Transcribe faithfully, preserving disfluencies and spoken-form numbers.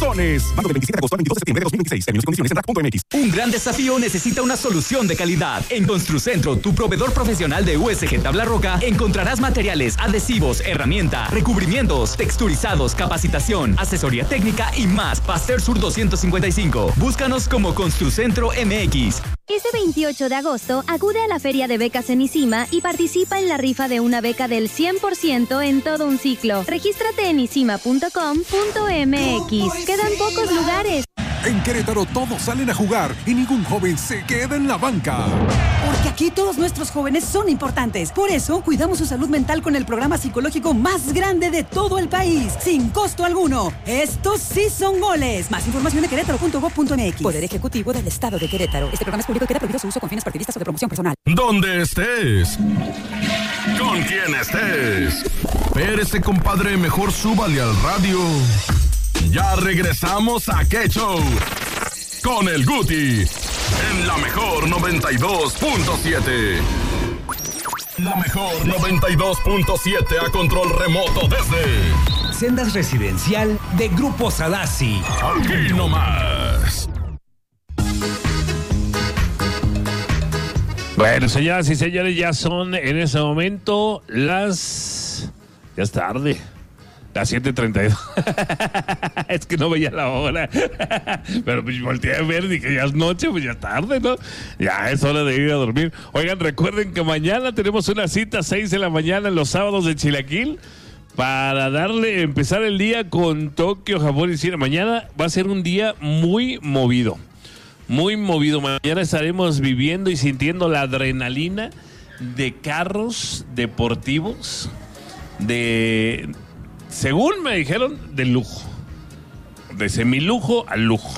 razones. Válido del veintisiete de agosto al veintidós de septiembre de dos mil veintiséis. Términos y condiciones en R A C punto M X. Un gran desafío necesita una solución de calidad. En Construcentro, tu proveedor profesional de U S G Tabla Roca, encontrarás materiales, adhesivos, herramienta, recubrimientos, texturizados, capacitación, asesoría técnica y más. Pasteur Sur doscientos cincuenta y cinco. Búscanos como Construcentro M X. Este veintiocho de agosto, acude a la Feria de Becas en ICIMA y participa en la rifa de una beca del cien por ciento en todo un ciclo. Regístrate en isima punto com punto m x. Quedan pocos lugares. En Querétaro todos salen a jugar y ningún joven se queda en la banca. Porque aquí todos nuestros jóvenes son importantes. Por eso, cuidamos su salud mental con el programa psicológico más grande de todo el país, sin costo alguno. Estos sí son goles. Más información en querétaro punto gob punto m x. Poder Ejecutivo del Estado de Querétaro. Este programa es público y queda prohibido su uso con fines partidistas o de promoción personal. Donde estés, con quien estés, espérese, compadre, mejor súbale al radio. Ya regresamos a Qué Show con el Guti en la mejor noventa y dos punto siete. La mejor noventa y dos punto siete a control remoto desde Sendas Residencial de Grupo Sadasi. Aquí nomás. Bueno, señoras y señores, ya son en ese momento las... Ya es tarde. Las siete treinta y dos. Es que no veía la hora. Pero pues volteé a ver, dije, ya es noche, pues ya es tarde, ¿no? Ya es hora de ir a dormir. Oigan, recuerden que mañana tenemos una cita a seis de la mañana en los sábados de Chilaquil para darle, empezar el día con Tokio, Japón y China. Mañana va a ser un día muy movido. Muy movido. Mañana estaremos viviendo y sintiendo la adrenalina de carros deportivos, de... Según me dijeron, de lujo. De semilujo al lujo.